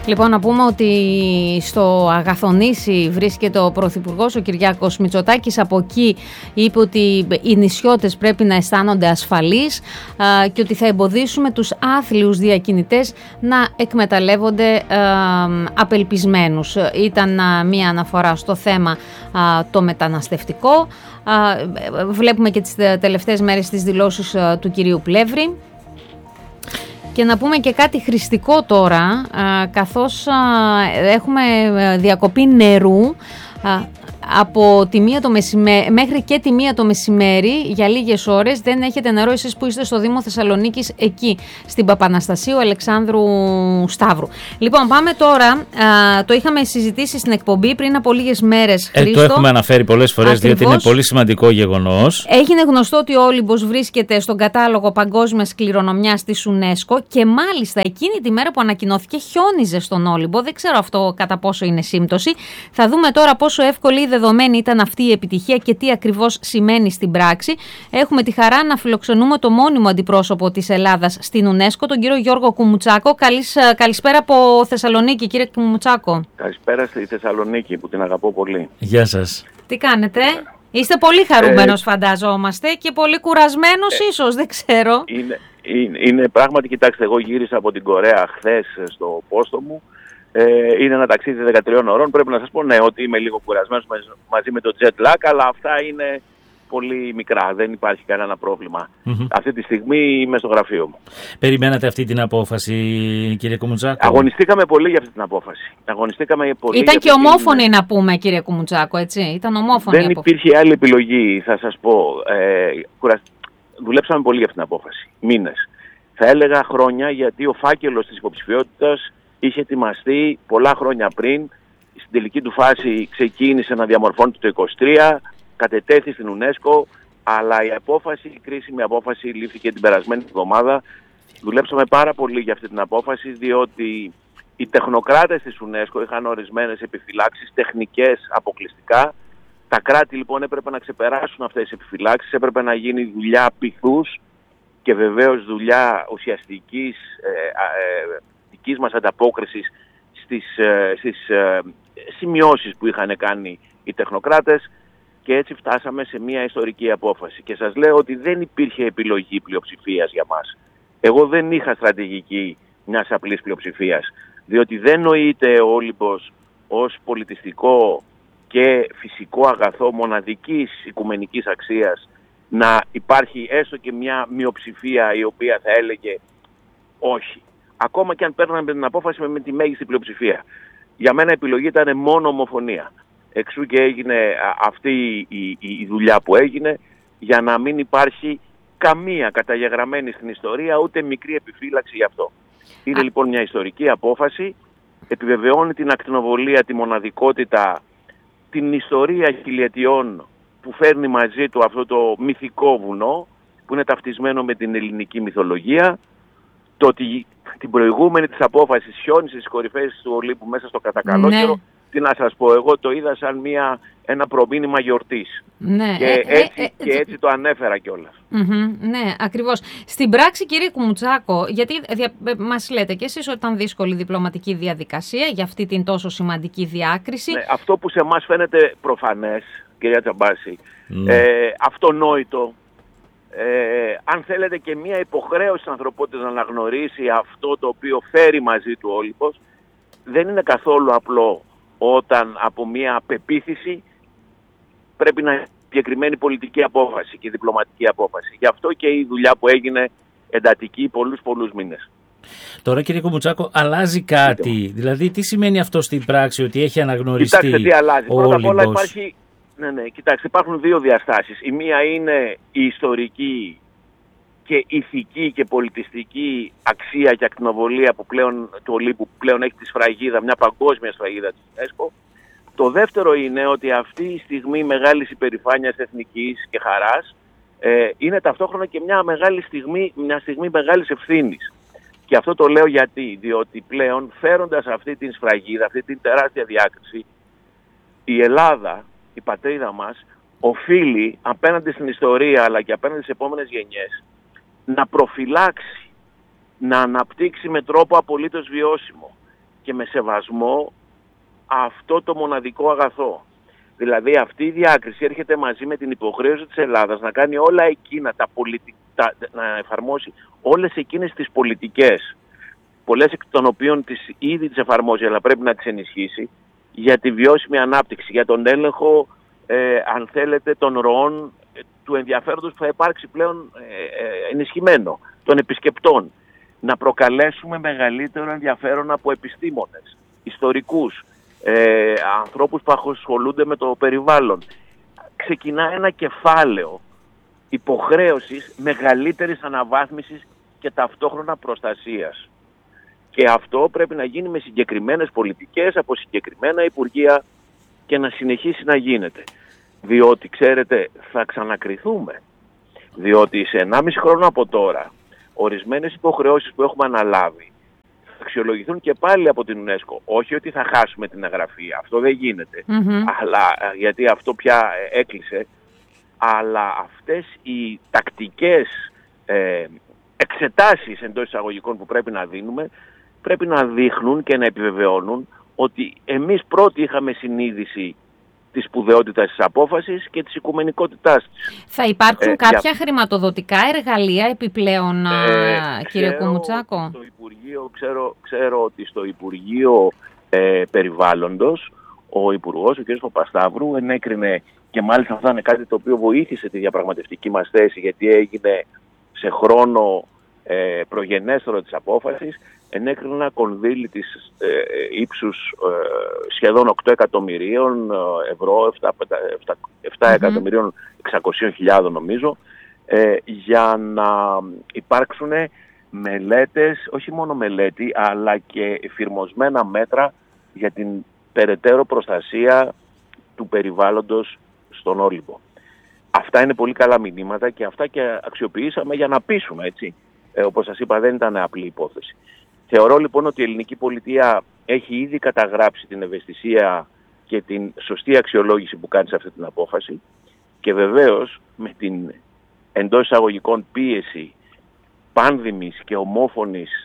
Λοιπόν, να πούμε ότι στο Αγαθονήσι βρίσκεται ο Πρωθυπουργός, ο Κυριάκος Μητσοτάκης. Από εκεί είπε ότι οι νησιώτες πρέπει να αισθάνονται ασφαλείς και ότι θα εμποδίσουμε τους άθλιους διακινητές να εκμεταλλεύονται απελπισμένους. Ήταν μία αναφορά στο θέμα το μεταναστευτικό. Βλέπουμε και τις τελευταίες μέρες τις δηλώσεις του κυρίου Πλεύρη. Και να πούμε και κάτι χρηστικό τώρα, καθώς έχουμε διακοπή νερού από τη 1 το μεσημέρι μέχρι και τη 1 το μεσημέρι για λίγες ώρες. Δεν έχετε νερό εσείς που είστε στο Δήμο Θεσσαλονίκης, εκεί στην Παπαναστασίου Αλεξάνδρου Σταύρου. Λοιπόν, πάμε τώρα, το είχαμε συζητήσει στην εκπομπή πριν από λίγες μέρες, Χρήστο. Το έχουμε αναφέρει πολλές φορές. Ακριβώς, διότι είναι πολύ σημαντικό γεγονός. Έγινε γνωστό ότι ο Όλυμπος βρίσκεται στον κατάλογο παγκόσμιας κληρονομιάς της UNESCO και μάλιστα εκείνη τη μέρα που ανακοινώθηκε χιόνιζε στον Όλυμπο. Δεν ξέρω αυτό κατά πόσο είναι σύμπτωση. Θα δούμε τώρα πόσο εύκολη ή δεδομένη ήταν αυτή η επιτυχία και τι ακριβώς σημαίνει στην πράξη. Έχουμε τη χαρά να φιλοξενούμε το μόνιμο αντιπρόσωπο της Ελλάδας στην UNESCO, τον κύριο Γιώργο Κουμουτσάκο. Καλησπέρα από Θεσσαλονίκη, κύριε Κουμουτσάκο. Καλησπέρα στη Θεσσαλονίκη, που την αγαπώ πολύ. Γεια σας. Τι κάνετε? Είστε πολύ χαρούμενος, φανταζόμαστε, και πολύ κουρασμένος ίσως, δεν ξέρω. Είναι πράγματι, κοιτάξτε, εγώ γύρισα από την Κορέα χθες στο πόστο μου. Είναι ένα ταξίδι 13 ωρών. Πρέπει να σας πω, ναι, ότι είμαι λίγο κουρασμένος μαζί με το jet lag, αλλά αυτά είναι πολύ μικρά. Δεν υπάρχει κανένα πρόβλημα. Αυτή τη στιγμή είμαι στο γραφείο μου. Περιμένατε αυτή την απόφαση, κύριε Κουμουτσάκο? Αγωνιστήκαμε πολύ για αυτή την απόφαση. Ήταν και ομόφωνη, να πούμε, κύριε Κουμουτσάκο, έτσι. Ήταν ομόφωνη. Δεν υπήρχε άλλη επιλογή, θα σας πω. Δουλέψαμε πολύ για αυτή την απόφαση. Μήνες. Θα έλεγα χρόνια, γιατί ο φάκελος της υποψηφιότητας είχε ετοιμαστεί πολλά χρόνια πριν. Στην τελική του φάση ξεκίνησε να διαμορφώνεται το 2023, κατετέθη στην UNESCO, αλλά η κρίσιμη απόφαση λήφθηκε την περασμένη εβδομάδα. Δουλέψαμε πάρα πολύ για αυτή την απόφαση, διότι οι τεχνοκράτες της UNESCO είχαν ορισμένες επιφυλάξεις τεχνικές αποκλειστικά. Τα κράτη λοιπόν έπρεπε να ξεπεράσουν αυτές τις επιφυλάξεις, έπρεπε να γίνει δουλειά πειθούς και βεβαίως δουλειά ουσιαστικής δικής μας ανταπόκρισης στις σημειώσεις που είχαν κάνει οι τεχνοκράτες, και έτσι φτάσαμε σε μια ιστορική απόφαση. Και σας λέω ότι δεν υπήρχε επιλογή πλειοψηφίας για μας. Εγώ δεν είχα στρατηγική μιας απλής πλειοψηφίας, διότι δεν νοείται ο Όλυμπος ως πολιτιστικό και φυσικό αγαθό μοναδικής οικουμενικής αξίας να υπάρχει έστω και μια μειοψηφία η οποία θα έλεγε όχι. Ακόμα και αν παίρναμε την απόφαση με τη μέγιστη πλειοψηφία. Για μένα η επιλογή ήταν μόνο ομοφωνία. Εξού και έγινε αυτή η δουλειά που έγινε, για να μην υπάρχει καμία καταγεγραμμένη στην ιστορία ούτε μικρή επιφύλαξη γι' αυτό. Είναι λοιπόν μια ιστορική απόφαση, επιβεβαιώνει την ακτινοβολία, τη μοναδικότητα, την ιστορία χιλιετιών που φέρνει μαζί του αυτό το μυθικό βουνό που είναι ταυτισμένο με την ελληνική μυθολογία. Το ότι την προηγούμενη της απόφασης χιόνισε στις κορυφές του Ολύμπου μέσα στο κατακαλώκαιρο, ναι. Τι να σας πω, εγώ το είδα σαν ένα προμήνυμα γιορτής. Ναι. Και έτσι το ανέφερα κιόλας. Ναι, ακριβώς. Στην πράξη, κύριε Κουμουτσάκο, γιατί μας λέτε κι εσείς ότι ήταν δύσκολη διπλωματική διαδικασία για αυτή την τόσο σημαντική διάκριση. Ναι, αυτό που σε εμάς φαίνεται προφανές, κυρία Τσαμπάση, αυτονόητο, αν θέλετε και μια υποχρέωση της ανθρωπότητας να αναγνωρίσει αυτό το οποίο φέρει μαζί του ο Όλυμπος, δεν είναι καθόλου απλό όταν από μια πεποίθηση πρέπει να είναι συγκεκριμένη πολιτική απόφαση και διπλωματική απόφαση. Γι' αυτό και η δουλειά που έγινε εντατική πολλούς μήνες. Τώρα, κύριε Κουμουτσάκο, αλλάζει κάτι? Δηλαδή, τι σημαίνει αυτό στην πράξη, ότι έχει αναγνωριστεί? Κοιτάξτε τι αλλάζει. Πρώτα απ' όλα υπάρχει... Κοιτάξτε, υπάρχουν δύο διαστάσεις. Η μία είναι η ιστορική και ηθική και πολιτιστική αξία και ακτινοβολία που πλέον του Ολύμπου πλέον έχει τη σφραγίδα, μια παγκόσμια σφραγίδα της UNESCO. Το δεύτερο είναι ότι αυτή η στιγμή μεγάλης υπερηφάνειας εθνικής και χαράς είναι ταυτόχρονα και μια στιγμή μεγάλης ευθύνης. Και αυτό το λέω διότι πλέον φέροντας αυτή την σφραγίδα, αυτή την τεράστια διάκριση, η Ελλάδα, η πατρίδα μας, οφείλει απέναντι στην ιστορία αλλά και απέναντι στις επόμενες γενιές να προφυλάξει, να αναπτύξει με τρόπο απολύτως βιώσιμο και με σεβασμό αυτό το μοναδικό αγαθό. Δηλαδή αυτή η διάκριση έρχεται μαζί με την υποχρέωση της Ελλάδας να κάνει όλα εκείνα να εφαρμόσει όλες εκείνες τις πολιτικές, πολλές εκ των οποίων ήδη τις εφαρμόζει, αλλά πρέπει να τις ενισχύσει, για τη βιώσιμη ανάπτυξη, για τον έλεγχο, αν θέλετε, των ροών του ενδιαφέροντος που θα υπάρξει πλέον ενισχυμένο, των επισκεπτών. Να προκαλέσουμε μεγαλύτερο ενδιαφέρον από επιστήμονες, ιστορικούς, ανθρώπους που ασχολούνται με το περιβάλλον. Ξεκινά ένα κεφάλαιο υποχρέωσης μεγαλύτερης αναβάθμισης και ταυτόχρονα προστασίας. Και αυτό πρέπει να γίνει με συγκεκριμένες πολιτικές από συγκεκριμένα υπουργεία και να συνεχίσει να γίνεται. Διότι, ξέρετε, θα ξανακριθούμε. Διότι σε 1,5 χρόνο από τώρα, ορισμένες υποχρεώσεις που έχουμε αναλάβει θα αξιολογηθούν και πάλι από την UNESCO. Όχι ότι θα χάσουμε την εγγραφή, αυτό δεν γίνεται. Αλλά, γιατί αυτό πια έκλεισε. Αλλά αυτές οι τακτικές εξετάσεις εντός εισαγωγικών που πρέπει να δίνουμε, πρέπει να δείχνουν και να επιβεβαιώνουν ότι εμείς πρώτοι είχαμε συνείδηση της σπουδαιότητας της απόφασης και της οικουμενικότητάς της. Θα υπάρχουν κάποια χρηματοδοτικά εργαλεία επιπλέον, κύριε Κουμουτσάκο? Ξέρω ότι στο Υπουργείο Περιβάλλοντος ο Υπουργός, ο κ. Παπασταύρου, ενέκρινε, και μάλιστα αυτό είναι κάτι το οποίο βοήθησε τη διαπραγματευτική μας θέση, γιατί έγινε σε χρόνο προγενέστερο της απόφασης, ενέκρινε ένα κονδύλι της ύψους σχεδόν 8 εκατομμυρίων ευρώ, 7 εκατομμυρίων 600.000 νομίζω, για να υπάρξουν μελέτες, όχι μόνο μελέτη, αλλά και εφηρμοσμένα μέτρα για την περαιτέρω προστασία του περιβάλλοντος στον Όλυμπο. Αυτά είναι πολύ καλά μηνύματα και αυτά και αξιοποιήσαμε για να πείσουμε, έτσι. Όπως σας είπα, δεν ήταν απλή υπόθεση. Θεωρώ λοιπόν ότι η ελληνική πολιτεία έχει ήδη καταγράψει την ευαισθησία και την σωστή αξιολόγηση που κάνει σε αυτή την απόφαση και βεβαίως με την εντός εισαγωγικών πίεση πάνδημης και ομόφωνης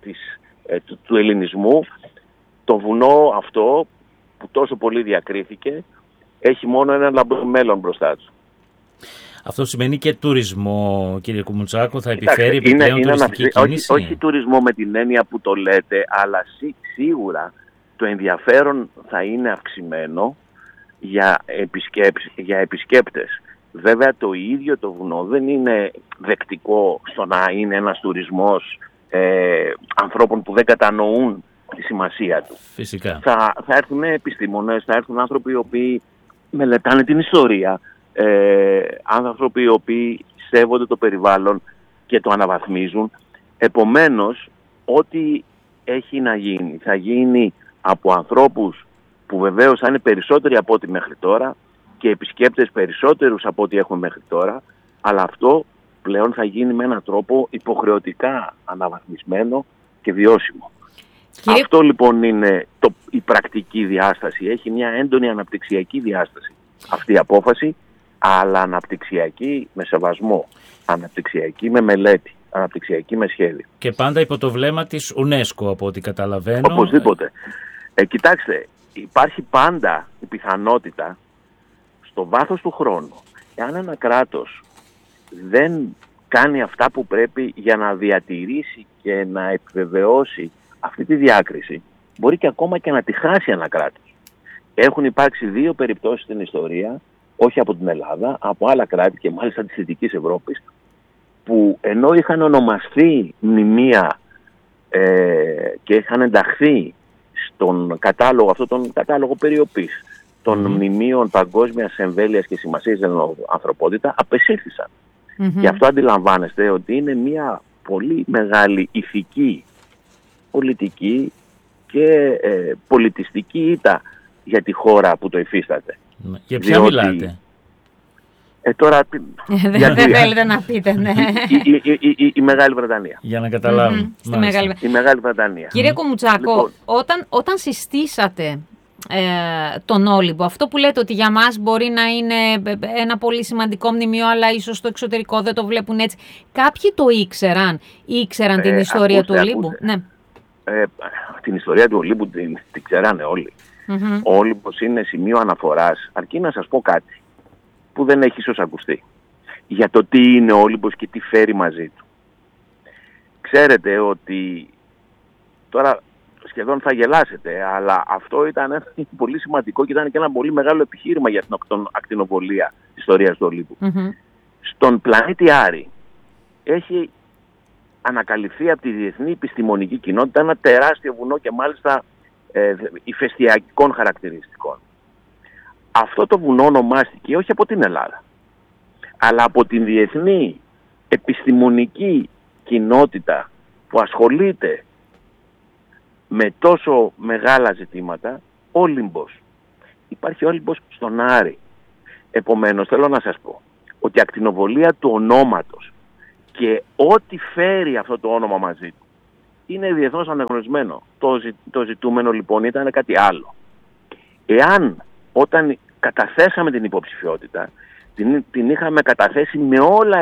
του ελληνισμού, το βουνό αυτό που τόσο πολύ διακρίθηκε έχει μόνο ένα λαμπρό μέλλον μπροστά του. Αυτό σημαίνει και τουρισμό, κύριε Κουμουτσάκο, θα επιφέρει επιπλέον τουριστική κίνηση? Όχι τουρισμό με την έννοια που το λέτε, αλλά σίγουρα το ενδιαφέρον θα είναι αυξημένο για επισκέπτες. Βέβαια το ίδιο το βουνό δεν είναι δεκτικό στο να είναι ένας τουρισμός ανθρώπων που δεν κατανοούν τη σημασία του. Φυσικά. Θα έρθουν επιστήμονες, θα έρθουν άνθρωποι οι οποίοι μελετάνε την ιστορία, άνθρωποι οι οποίοι σέβονται το περιβάλλον και το αναβαθμίζουν. Επομένως, ό,τι έχει να γίνει, θα γίνει από ανθρώπους που βεβαίως θα είναι περισσότεροι από ό,τι μέχρι τώρα και επισκέπτες περισσότερους από ό,τι έχουμε μέχρι τώρα, αλλά αυτό πλέον θα γίνει με έναν τρόπο υποχρεωτικά αναβαθμισμένο και βιώσιμο. Αυτό λοιπόν είναι η πρακτική διάσταση. Έχει μια έντονη αναπτυξιακή διάσταση αυτή η απόφαση, αλλά αναπτυξιακή με σεβασμό, αναπτυξιακή με μελέτη, αναπτυξιακή με σχέδιο. Και πάντα υπό το βλέμμα της UNESCO, από ό,τι καταλαβαίνω. Οπωσδήποτε. Κοιτάξτε, υπάρχει πάντα η πιθανότητα στο βάθος του χρόνου, εάν ένα κράτος δεν κάνει αυτά που πρέπει για να διατηρήσει και να επιβεβαιώσει αυτή τη διάκριση, μπορεί και ακόμα και να τη χάσει ένα κράτος. Έχουν υπάρξει 2 περιπτώσεις στην ιστορία, όχι από την Ελλάδα, από άλλα κράτη και μάλιστα της Δυτικής Ευρώπης, που ενώ είχαν ονομαστεί μνημεία και είχαν ενταχθεί στον κατάλογο, αυτόν τον κατάλογο περιοπής των μνημείων παγκόσμιας εμβέλειας και σημασίας για την ανθρωπότητα, απεσύρθησαν. Και αυτό αντιλαμβάνεστε ότι είναι μια πολύ μεγάλη ηθική, πολιτική και πολιτιστική ήττα για τη χώρα που το υφίσταται. Για ποια μιλάτε? Τώρα, δεν θέλετε να πείτε, ναι. Η Μεγάλη Βρετανία. Για να καταλάβουμε. Η Μεγάλη Βρετανία. Κύριε Κουμουτσάκο, λοιπόν, όταν συστήσατε τον Όλυμπο, αυτό που λέτε ότι για μας μπορεί να είναι ένα πολύ σημαντικό μνημείο, αλλά ίσως στο εξωτερικό δεν το βλέπουν έτσι. Κάποιοι το ήξεραν την ιστορία του Όλυμπου? Ναι. την ιστορία του Ολύμπου την ξέρανε όλοι. Mm-hmm. Ο Όλυμπος είναι σημείο αναφοράς, αρκεί να σας πω κάτι που δεν έχει ίσως ακουστεί, για το τι είναι ο Όλυμπος και τι φέρει μαζί του. Ξέρετε ότι, τώρα σχεδόν θα γελάσετε, αλλά αυτό ήταν ένα πολύ σημαντικό και ήταν και ένα πολύ μεγάλο επιχείρημα για την ακτινοβολία της ιστορίας του Ολύμπου. Mm-hmm. Στον πλανήτη Άρη έχει ανακαλυφθεί από τη διεθνή επιστημονική κοινότητα ένα τεράστιο βουνό και μάλιστα ηφαιστειακών χαρακτηριστικών. Αυτό το βουνό ονομάστηκε όχι από την Ελλάδα, αλλά από την διεθνή επιστημονική κοινότητα που ασχολείται με τόσο μεγάλα ζητήματα, Όλυμπος. Υπάρχει Όλυμπος στον Άρη. Επομένως θέλω να σας πω ότι η ακτινοβολία του ονόματος και ό,τι φέρει αυτό το όνομα μαζί του είναι διεθνώς αναγνωρισμένο. Το ζητούμενο λοιπόν ήταν κάτι άλλο. Εάν όταν καταθέσαμε την υποψηφιότητα, την είχαμε καταθέσει με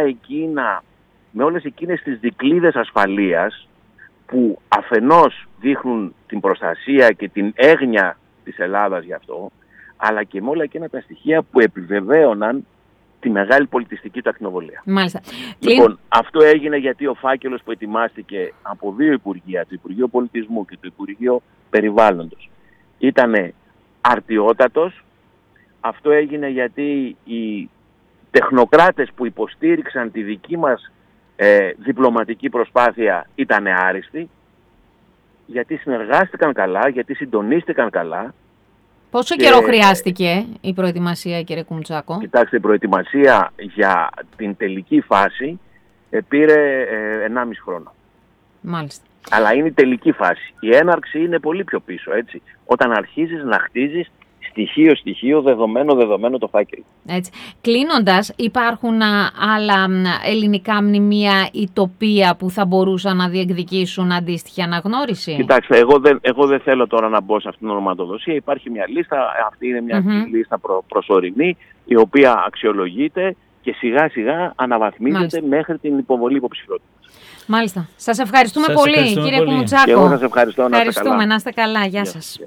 όλες εκείνες τις δικλείδες ασφαλείας που αφενός δείχνουν την προστασία και την έγνοια της Ελλάδας γι' αυτό, αλλά και με όλα εκείνα τα στοιχεία που επιβεβαίωναν τη μεγάλη πολιτιστική του ακτινοβολία. Μάλιστα. Λοιπόν, αυτό έγινε γιατί ο φάκελος που ετοιμάστηκε από δύο υπουργεία, το Υπουργείο Πολιτισμού και το Υπουργείο Περιβάλλοντος, ήταν αρτιότατος. Αυτό έγινε γιατί οι τεχνοκράτες που υποστήριξαν τη δική μας διπλωματική προσπάθεια ήταν άριστοι, γιατί συνεργάστηκαν καλά, γιατί συντονίστηκαν καλά. Πόσο καιρό χρειάστηκε η προετοιμασία, κύριε Κουμουτσάκο? Κοιτάξτε, η προετοιμασία για την τελική φάση πήρε 1,5 χρόνο. Μάλιστα. Αλλά είναι η τελική φάση. Η έναρξη είναι πολύ πιο πίσω, έτσι. Όταν αρχίζεις να χτίζεις στοιχείο, δεδομένο το φάκελο. Έτσι. Κλείνοντας, υπάρχουν άλλα ελληνικά μνημεία ή τοπία που θα μπορούσαν να διεκδικήσουν αντίστοιχη αναγνώριση? Κοιτάξτε, εγώ δεν θέλω τώρα να μπω σε αυτήν την ονοματοδοσία. Υπάρχει μια λίστα, αυτή είναι μια λίστα προσωρινή, η οποία αξιολογείται και σιγά σιγά αναβαθμίζεται μέχρι την υποβολή υποψηφιότητας. Μάλιστα. Σας ευχαριστούμε πολύ, κύριε Κουμουτσάκο. Και εγώ σας ευχαριστώ. Να είστε καλά. Γεια σας.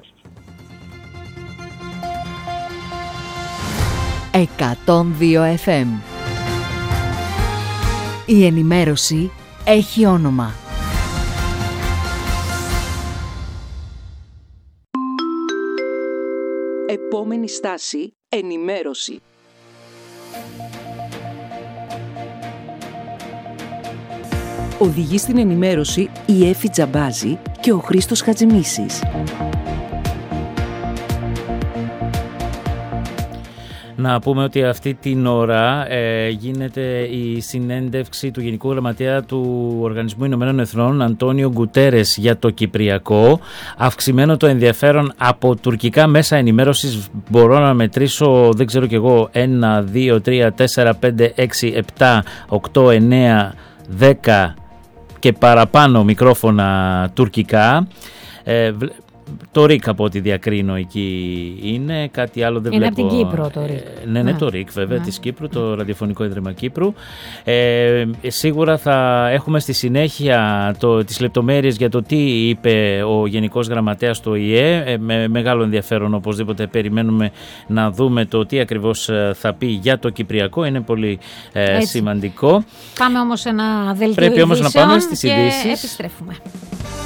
102 FM. Η ενημέρωση έχει όνομα. Επόμενη στάση, ενημέρωση. Οδηγεί στην ενημέρωση η Έφη Τζαμπάζη και ο Χρήστος Χατζημίσης. Να πούμε ότι αυτή την ώρα γίνεται η συνέντευξη του Γενικού Γραμματέα του Οργανισμού Ηνωμένων Εθνών, Αντώνιο Γκουτέρες, για το Κυπριακό. Αυξημένο το ενδιαφέρον από τουρκικά μέσα ενημέρωσης. Μπορώ να μετρήσω, δεν ξέρω κι εγώ, 1, 2, 3, 4, 5, 6, 7, 8, 9, 10 και παραπάνω μικρόφωνα τουρκικά. Το ΡΙΚ, από ό,τι διακρίνω, εκεί είναι. Κάτι άλλο δεν είναι βλέπω. Είναι από την Κύπρο το ΡΙΚ. Ναι, το ΡΙΚ βέβαια, της Κύπρου, το Ραδιοφωνικό Ίδρυμα Κύπρου. Σίγουρα θα έχουμε στη συνέχεια τις λεπτομέρειες για το τι είπε ο Γενικός Γραμματέας του ΟΗΕ. Με μεγάλο ενδιαφέρον οπωσδήποτε περιμένουμε να δούμε το τι ακριβώς θα πει για το Κυπριακό. Είναι πολύ σημαντικό. Πάμε όμως σε ένα δελτίο Πρέπει όμως να πάμε στις και ειδήσεις. επιστρέφουμε.